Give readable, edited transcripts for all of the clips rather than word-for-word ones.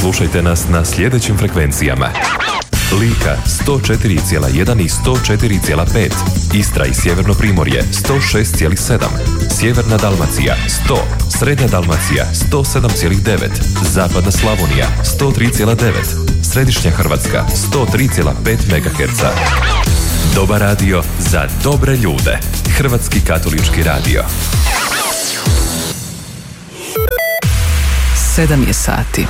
Slušajte nas na sljedećim frekvencijama: Lika 104,1 i 104,5, Istra i Sjeverno Primorje 106,7, Sjeverna Dalmacija 100, Srednja Dalmacija 107,9, Zapadna Slavonija 103,9, Središnja Hrvatska 103,5 MHz. Dobar radio za dobre ljude. Hrvatski katolički radio. 7 je sati.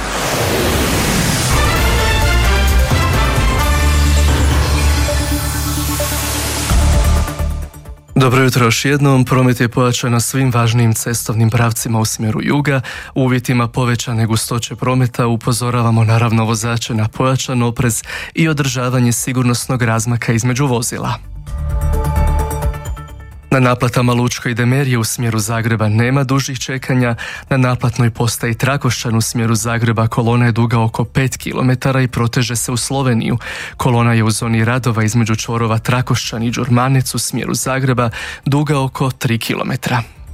Dobro jutro još jednom. Promet je pojačan na svim važnijim cestovnim pravcima u smjeru juga. U uvjetima povećane gustoće prometa upozoravamo naravno vozače na pojačan oprez i održavanje sigurnosnog razmaka između vozila. Na naplatama Lučko i Demerije u smjeru Zagreba nema dužih čekanja. Na naplatnoj postaji Trakošćan u smjeru Zagreba kolona je duga oko 5 km i proteže se u Sloveniju. Kolona je u zoni radova između čvorova Trakošćan i Đurmanec u smjeru Zagreba duga oko 3 km.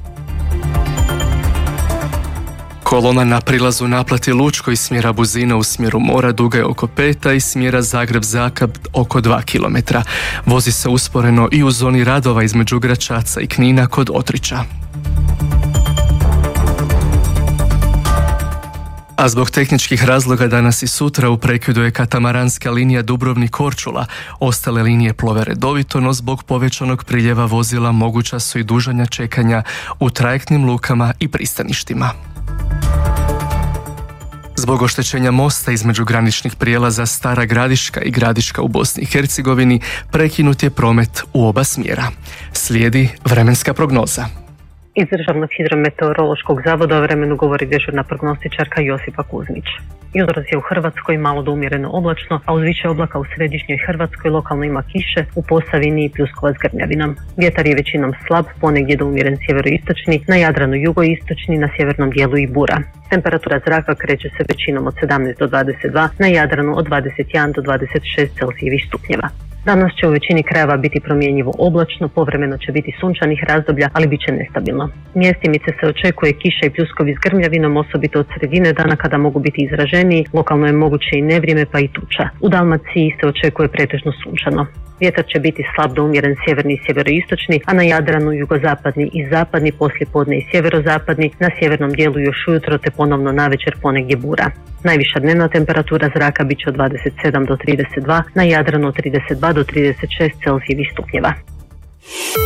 Kolona na prilazu naplati Lučko iz smjera Buzina u smjeru mora duga je oko 5, a iz smjera Zagreb-Zakap oko 2 km. Vozi se usporeno i u zoni radova između Gračaca i Knina kod Otrića. A zbog tehničkih razloga danas i sutra u prekidu je katamaranska linija Dubrovnik-Korčula. Ostale linije plove redovito, no zbog povećanog priljeva vozila moguća su i dužanja čekanja u trajektnim lukama i pristaništima. Zbog oštećenja mosta između graničnih prijelaza Stara Gradiška i Gradiška u Bosni i Hercegovini prekinut je promet u oba smjera. Slijedi vremenska prognoza. Iz Državnog hidrometeorološkog zavoda o vremenu govori dežurna prognostičarka Josipa Kuzmić. Jutros je u Hrvatskoj malo do umjereno oblačno, a uz više oblaka u središnjoj Hrvatskoj lokalno ima kiše, u Posavini i pljuskova s grmljavinom. Vjetar je većinom slab, ponegdje do umjeren sjeveroistočni, na Jadranu jugoistočni, na sjevernom dijelu i bura. Temperatura zraka kreće se većinom od 17 do 22, na Jadranu od 21 do 26 Celzijevih stupnjeva. Danas će u većini krajeva biti promjenjivo oblačno, povremeno će biti sunčanih razdoblja, ali bit će nestabilno. Mjestimice se očekuje kiša i pljuskovi s grmljavinom, osobito od sredine dana kada mogu biti izraženiji, lokalno je moguće i nevrijeme pa i tuča. U Dalmaciji se očekuje pretežno sunčano. Vjetar će biti slab do umjeren sjeverni i sjeveroistočni, a na Jadranu jugozapadni i zapadni, poslijepodne i sjeverozapadni, na sjevernom dijelu još ujutro te ponovno navečer ponegdje bura. Najviša dnevna temperatura zraka bit će od 27 do 32, na Jadranu od 32 do 36 Celzijevih stupnjeva.